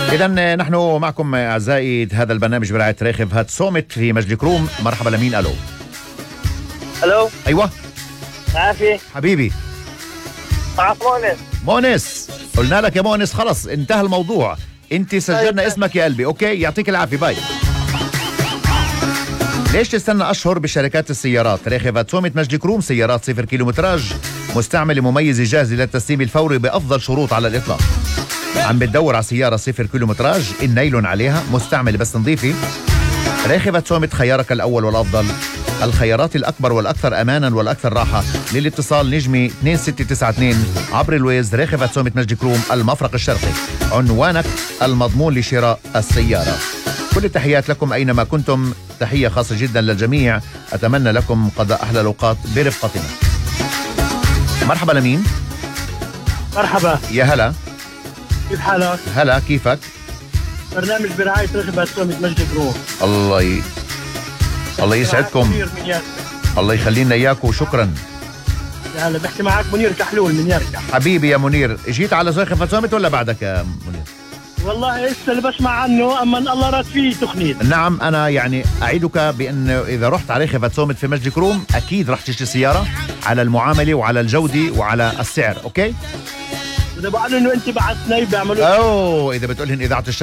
إذا نحن معكم أعزائي هذا البرنامج برعاية راخب هات صومت في مجلك روم. مرحبا لمين؟ ألو. الو. أيوة عافية حبيبي. معك مؤنس. مونس، قلنا لك يا مونس خلص انتهى الموضوع، انت سجلنا اسمك يا قلبي. اوكي يعطيك العافية، باي. ليش تستنى أشهر بشركات السيارات؟ راخب هات صومت مجلك روم، سيارات 0 كيلومتراج مستعملة مميزة جاهزة للتسليم الفوري بأفضل شروط على الإطلاق. عم بتدور على سيارة 0 كيلومتراج النايلون عليها مستعملة بس نظيفة؟ راخب هات صومت خيارك الأول والأفضل، الخيارات الأكبر والأكثر أمانا والأكثر راحة. للاتصال نجمي 2692 عبر الويز. راخب هات صومت مجلك روم، المفرق الشرقي، عنوانك المضمون لشراء السيارة. كل التحيات لكم أينما كنتم، تحية خاصة جدا للجميع، أتمنى لكم قضاء أحلى الأوقات برفقتنا. مرحبا لمين؟ مرحبا، يا هلا. كيف حالك؟ هلا كيفك؟ برنامج برعاية راخب هات صومت مجلك روم. الله يسعدكم، منير من يركح. الله يخلينا إياكم وشكرا. يا هلا، بحكي معك منير كحلول من يركح. حبيبي يا منير، جيت على راخب هات صومت ولا بعدك يا منير؟ والله لسه اللي بسمع عنه، اما الله راد فيه تخنيد. نعم، أنا يعني أعيدك بأن إذا رحت على راخب هات صومت في مجلك روم أكيد رح تشتري سيارة على المعاملة وعلى الجودة وعلى السعر. أوكي؟ إذا بقولوا إنه أنت بعت سنايب بيعملوا إذا بتقولهن إذاعة